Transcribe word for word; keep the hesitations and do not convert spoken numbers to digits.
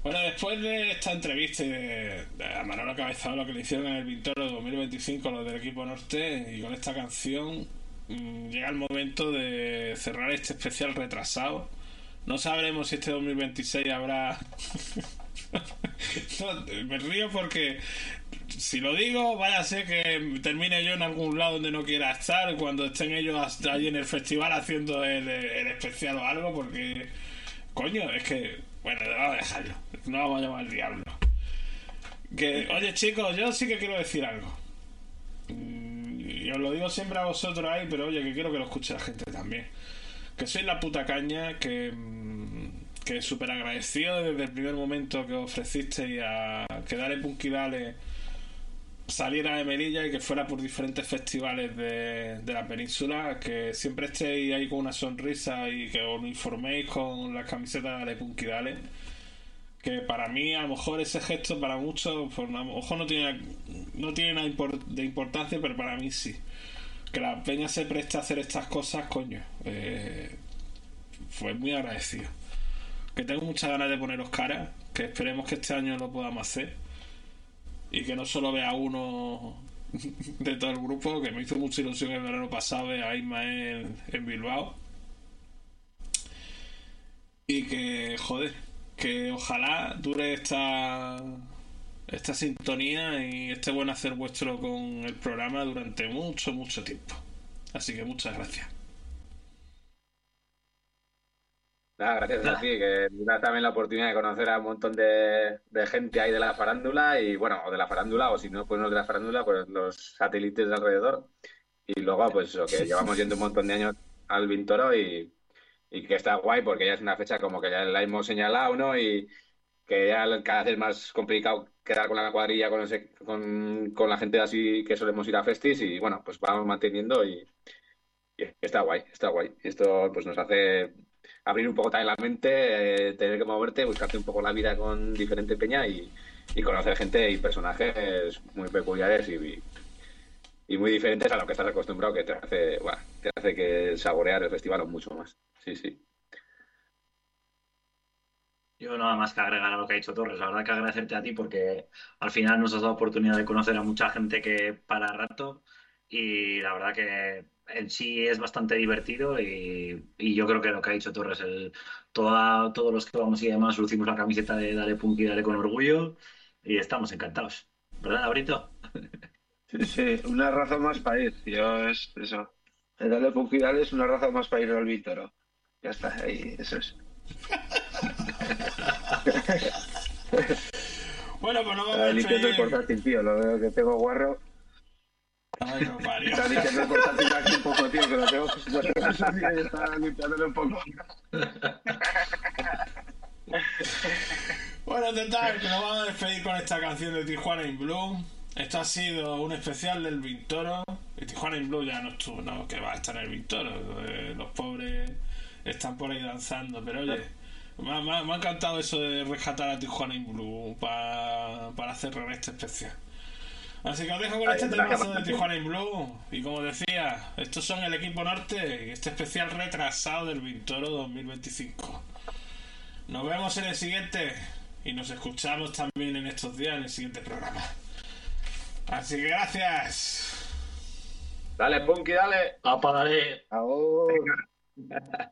Bueno, después de esta entrevista y de, de a Manolo Cabezado, lo que le hicieron en el Vintoro dos mil veinticinco, los del equipo norte, y con esta canción, mmm, llega el momento de cerrar este especial retrasado. No sabremos si este dos mil veintiséis habrá... No, me río porque si lo digo, vaya a ser que termine yo en algún lado donde no quiera estar cuando estén ellos allí en el festival haciendo el, el especial o algo, porque coño, es que bueno, vamos a dejarlo, no vamos a llamar al diablo. Que, oye chicos, yo sí que quiero decir algo. Y os lo digo siempre a vosotros ahí, pero oye, que quiero que lo escuche la gente también. Que sois la puta caña, que que súper agradecido desde el primer momento que ofrecisteis a que Dale Punky Dale saliera de Melilla y que fuera por diferentes festivales de, de la península, que siempre estéis ahí con una sonrisa y que os informéis con las camisetas de Dale Punky Dale, que para mí a lo mejor ese gesto para muchos pues, a lo mejor no tiene no tiene nada import- de importancia, pero para mí sí, que la peña se presta a hacer estas cosas, coño, eh, fue muy agradecido. Que tengo muchas ganas de poneros cara, que esperemos que este año lo podamos hacer y que no solo vea uno de todo el grupo, que me hizo mucha ilusión el verano pasado ver a Ismael en Bilbao, y que joder, que ojalá dure esta esta sintonía y este buen hacer vuestro con el programa durante mucho mucho tiempo, así que muchas gracias. Nada, gracias a ti, que me da también la oportunidad de conocer a un montón de, de gente ahí de la farándula y bueno, o de la farándula, o si no, pues no de la farándula, pues los satélites de alrededor. Y luego, pues eso, que llevamos yendo un montón de años al Vintoro y, y que está guay porque ya es una fecha como que ya la hemos señalado, ¿no? Y que ya cada vez es más complicado quedar con la cuadrilla, con, ese- con, con la gente así que solemos ir a festis y bueno, pues vamos manteniendo y, y está guay, está guay. Esto pues nos hace abrir un poco también la mente, eh, tener que moverte, buscarte un poco la vida con diferente peña y, y conocer gente y personajes muy peculiares y, y muy diferentes a lo que estás acostumbrado, que te hace, buah, te hace que saborear el festival mucho más. Sí, sí. Yo nada más que agregar a lo que ha dicho Torres. La verdad que agradecerte a ti porque al final nos has dado oportunidad de conocer a mucha gente que para rato y la verdad que en sí es bastante divertido y, y yo creo que lo que ha dicho Torres, el, toda, todos los que vamos y demás lucimos la camiseta de Dale Punk y Dale con orgullo y estamos encantados. ¿Verdad, Abrito? Sí, sí, una razón más para ir. Yo es eso. El Dale Punky Dale es una razón más para ir al Vítoro. Ya está, ahí, eso es. Bueno, pues no vamos a Estaba limpiando el despedir. portátil, tío. Lo veo que tengo guarro. Ay, no parió. Estaba limpiando el portátil aquí un poco, tío, que lo tengo lo tengo sucio y estaba limpiándolo un poco. Bueno, total, que nos vamos a despedir con esta canción de Tijuana in Blue. Esto ha sido un especial del Vintoro. Y Tijuana in Blue ya no estuvo, no, que va a estar en el Vintoro. Eh, los pobres están por ahí danzando, pero oye, me ha, me ha- me ha encantado eso de rescatar a Tijuana in Blue pa- para cerrar este especial. Así que os dejo con Ay, este gracias, temazo de Martín. Tijuana in Blue. Y como decía, estos son el equipo norte y este especial retrasado del Vintoro dos mil veinticinco. Nos vemos en el siguiente y nos escuchamos también en estos días en el siguiente programa. Así que gracias. Dale, Punky, dale. ¡Apa, dale! Ahora.